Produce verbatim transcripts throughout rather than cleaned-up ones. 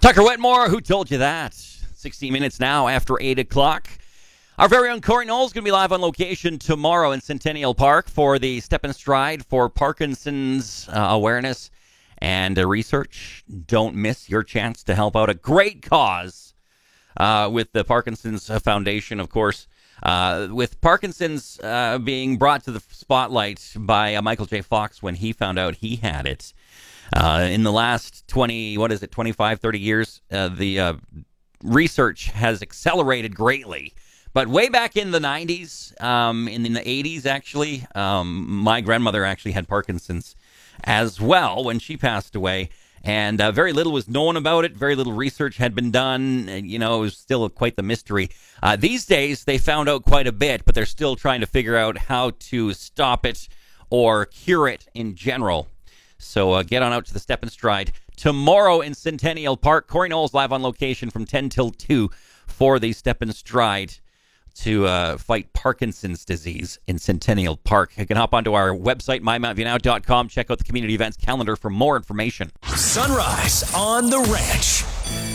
Tucker Wetmore, who told you that? sixteen minutes now after eight o'clock. Our very own Corey Knowles is going to be live on location tomorrow in Centennial Park for the Step and Stride for Parkinson's uh, awareness and uh, research. Don't miss your chance to help out a great cause uh, with the Parkinson's Foundation, of course. Uh, with Parkinson's uh, being brought to the spotlight by uh, Michael J. Fox when he found out he had it. Uh, in the last twenty, what is it, twenty-five, thirty years, uh, the uh, research has accelerated greatly. But way back in the nineties, um, in the eighties, actually, um, my grandmother actually had Parkinson's as well when she passed away. And uh, very little was known about it. Very little research had been done. And, you know, it was still quite the mystery. Uh, these days, they found out quite a bit, but they're still trying to figure out how to stop it or cure it in general. So uh, get on out to the Step and Stride tomorrow in Centennial Park. Corey Knowles live on location from ten till two for the Step and Stride to uh, fight Parkinson's disease in Centennial Park. You can hop onto our website, my mount view now dot com. Check out the community events calendar for more information. Sunrise on the Ranch.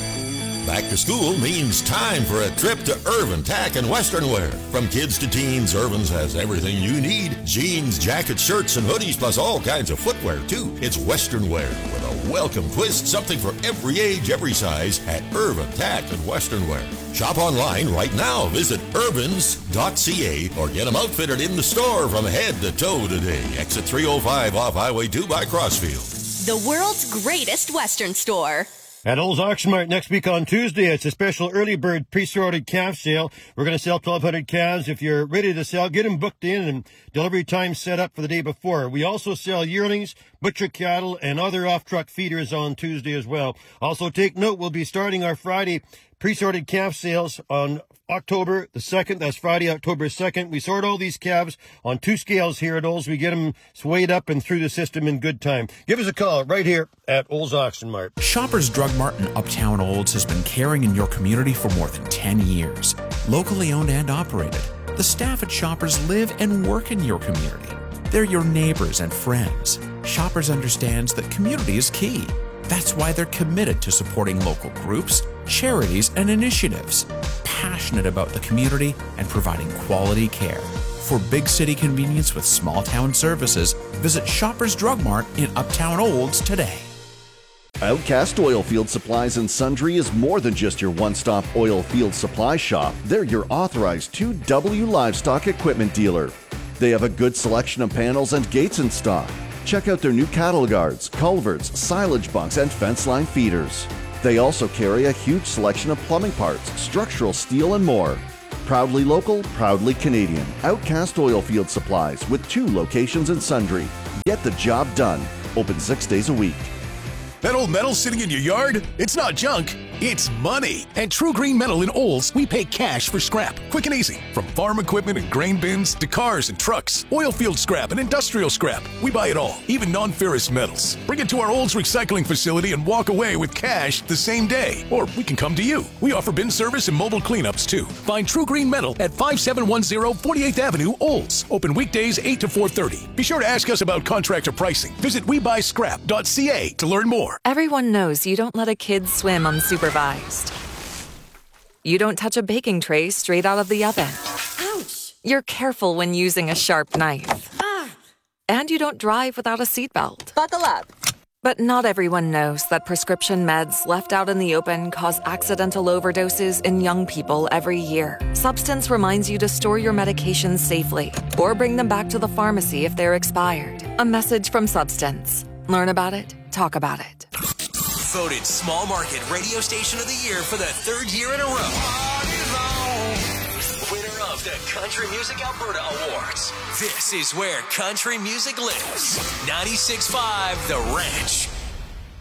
Back to school means time for a trip to Irvin Tack and Western Wear. From kids to teens, Irvin's has everything you need. Jeans, jackets, shirts, and hoodies, plus all kinds of footwear, too. It's Western Wear with a welcome twist, something for every age, every size at Irvin Tack and Western Wear. Shop online right now. Visit irvins dot c a or get them outfitted in the store from head to toe today. Exit three oh five off Highway two by Crossfield. The world's greatest Western store. At Olds Auction Mart next week on Tuesday, it's a special early bird pre-sorted calf sale. We're going to sell twelve hundred calves. If you're ready to sell, get them booked in and delivery time set up for the day before. We also sell yearlings, butcher cattle, and other off-truck feeders on Tuesday as well. Also take note, we'll be starting our Friday pre-sorted calf sales on October the second. That's Friday, October second. We sort all these calves on two scales here at Olds. We get them weighed up and through the system in good time. Give us a call right here at Olds Auction Mart. Shoppers Drug Mart in Uptown Olds has been caring in your community for more than ten years. Locally owned and operated, the staff at Shoppers live and work in your community. They're your neighbors and friends. Shoppers understands that community is key. That's why they're committed to supporting local groups, charities, and initiatives, passionate about the community and providing quality care. For big city convenience with small town services, visit Shoppers Drug Mart in Uptown Olds today. Outcast Oilfield Supplies and Sundry is more than just your one-stop oil field supply shop. They're your authorized two W livestock equipment dealer. They have a good selection of panels and gates in stock. Check out their new cattle guards, culverts, silage bunks, and fence line feeders. They also carry a huge selection of plumbing parts, structural steel, and more. Proudly local, proudly Canadian. Outcast Oilfield Supplies with two locations in Sundry. Get the job done. Open six days a week. That old metal sitting in your yard? It's not junk, it's money. At True Green Metal in Olds, we pay cash for scrap, quick and easy. From farm equipment and grain bins to cars and trucks, oil field scrap and industrial scrap. We buy it all, even non-ferrous metals. Bring it to our Olds recycling facility and walk away with cash the same day. Or we can come to you. We offer bin service and mobile cleanups too. Find True Green Metal at five seven one zero forty-eighth Avenue, Olds. Open weekdays eight to four thirty. Be sure to ask us about contractor pricing. Visit we buy scrap dot c a to learn more. Everyone knows you don't let a kid swim unsupervised. You don't touch a baking tray straight out of the oven. Ouch! You're careful when using a sharp knife. Ah! And you don't drive without a seatbelt. Buckle up. But not everyone knows that prescription meds left out in the open cause accidental overdoses in young people every year. Substance reminds you to store your medications safely or bring them back to the pharmacy if they're expired. A message from Substance. Learn about it, talk about it. Voted Small Market Radio Station of the Year for the third year in a row. Winner of the Country Music Alberta Awards. This is where country music lives. ninety-six point five The Ranch.